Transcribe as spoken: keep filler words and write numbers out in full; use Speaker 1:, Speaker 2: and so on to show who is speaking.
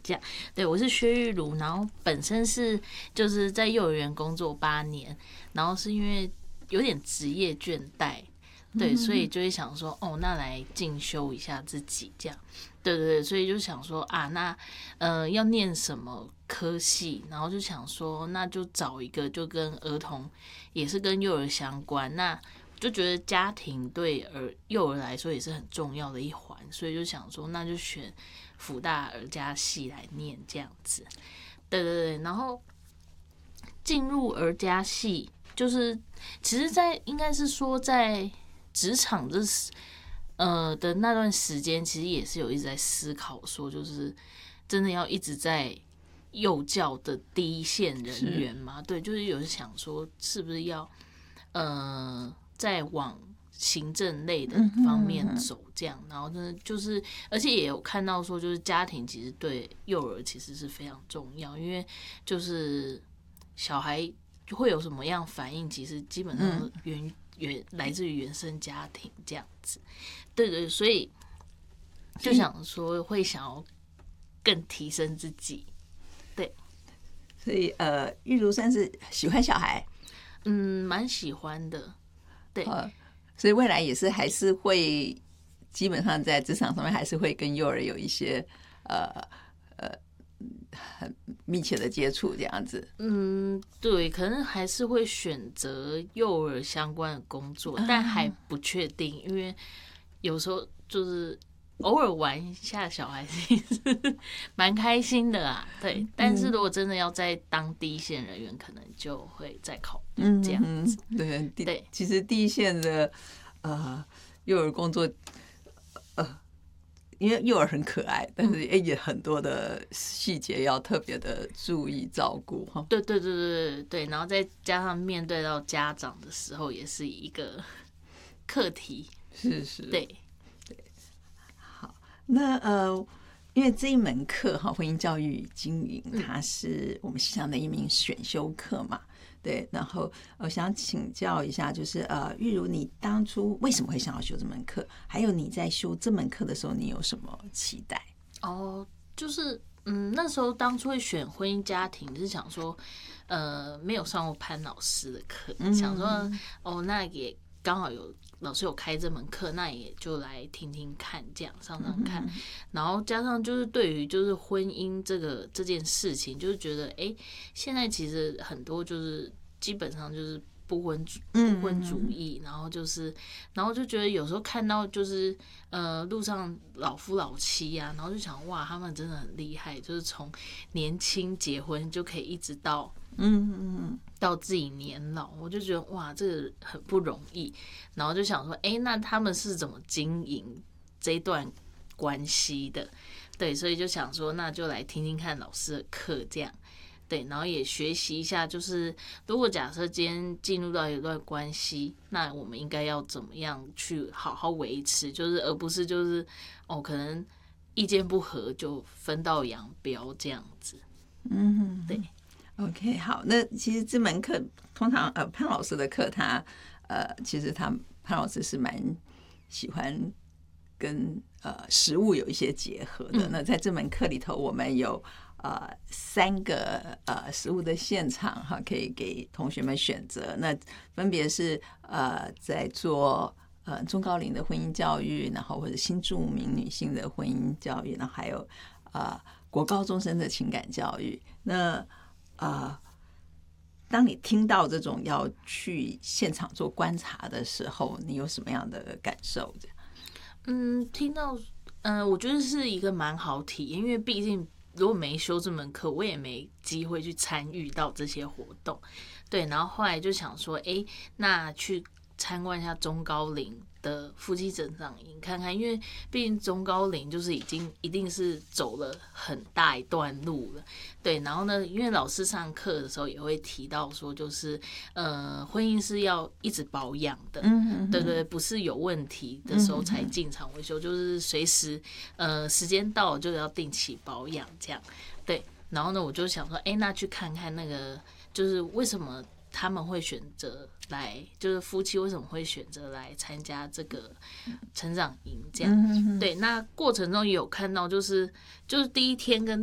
Speaker 1: 这样。对，我是薛玉茹，然后本身是就是在幼儿园工作八年，然后是因为有点职业倦怠，对，所以就会想说，哦，那来进修一下自己这样。对对对，所以就想说啊，那呃要念什么科系，然后就想说，那就找一个就跟儿童也是跟幼儿相关，那就觉得家庭对儿幼儿来说也是很重要的一环，所以就想说，那就选辅大儿家系来念这样子。对对对，然后进入儿家系，就是其实在，在应该是说在职场这呃的那段时间，其实也是有一直在思考，说就是真的要一直在幼教的第一线人员嘛？对，就是有想说，是不是要呃再往行政类的方面走，这样，然后呢，就是而且也有看到说，就是家庭其实对幼儿其实是非常重要，因为就是小孩会有什么样反应，其实基本上原原来自于原生家庭这样子。对对，所以就想说会想要更提升自己。对，
Speaker 2: 所以呃，玉茹算是喜欢小孩，
Speaker 1: 嗯，蛮喜欢的。对。
Speaker 2: 呃所以未来也是还是会基本上在职场上面还是会跟幼儿有一些呃呃很密切的接触这样子。
Speaker 1: 嗯，对，可能还是会选择幼儿相关的工作，但还不确定，因为有时候就是偶尔玩一下小孩子是蛮开心的啦。对，但是如果真的要再当第一线人员，可能就会再考虑这样子。
Speaker 2: 嗯，对
Speaker 1: 对，
Speaker 2: 其实第一线的呃幼儿工作，呃，因为幼儿很可爱，但是也很多的细节要特别的注意照顾哈。
Speaker 1: 对对对对对对，然后再加上面对到家长的时候，也是一个课题。
Speaker 2: 是是，
Speaker 1: 对
Speaker 2: 对。好，那呃。因为这一门课哈，婚姻教育与经营，它是我们系上的一名选修课嘛，对。然后我想请教一下，就是呃，玉茹，你当初为什么会想要修这门课？还有你在修这门课的时候，你有什么期待？
Speaker 1: 哦，就是嗯，那时候当初会选婚姻家庭，就是想说，呃，没有上过潘老师的课，嗯、想说哦，那也刚好有。老师有开这门课，那也就来听听看，这样上上看，然后加上就是对于就是婚姻这个这件事情，就是觉得哎，现在其实很多就是基本上就是不婚不婚主义，然后就是然后就觉得有时候看到就是呃路上老夫老妻啊，然后就想哇，他们真的很厉害，就是从年轻结婚就可以一直到。嗯嗯嗯，到自己年老，我就觉得哇，这个很不容易。然后就想说，哎、欸，那他们是怎么经营这一段关系的？对，所以就想说，那就来听听看老师的课，这样对，然后也学习一下，就是如果假设今天进入到一段关系，那我们应该要怎么样去好好维持，就是而不是就是哦，可能意见不合就分道扬镳这样子。嗯，对。
Speaker 2: OK， 好，那其实这门课通常呃潘老师的课他呃其实他潘老师是蛮喜欢跟呃实务有一些结合的。嗯、那在这门课里头，我们有呃三个呃实务的现场哈，可以给同学们选择。那分别是呃在做呃中高龄的婚姻教育，然后或者新住民女性的婚姻教育，然后还有呃国高中生的情感教育。那呃，当你听到这种要去现场做观察的时候，你有什么样的感受？
Speaker 1: 嗯，听到，嗯、呃，我觉得是一个蛮好体验，因为毕竟如果没修这门课，我也没机会去参与到这些活动。对，然后后来就想说，哎，那去参观一下中高龄的夫妻成长营看看，因为毕竟中高龄就是已经一定是走了很大一段路了，对。然后呢，因为老师上课的时候也会提到说，就是呃，婚姻是要一直保养的，嗯，对对，不是有问题的时候才进场维修，就是随时呃时间到了就要定期保养这样，对。然后呢，我就想说，哎，那去看看那个，就是为什么他们会选择来，就是夫妻为什么会选择来参加这个成长营这样？对，那过程中也有看到，就是就是第一天跟